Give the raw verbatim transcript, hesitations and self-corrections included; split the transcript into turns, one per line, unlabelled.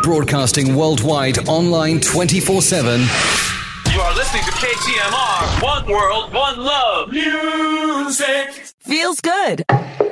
Broadcasting worldwide, online twenty-four seven.
You are listening to K T M R. One world, one love. Music.
Feels good.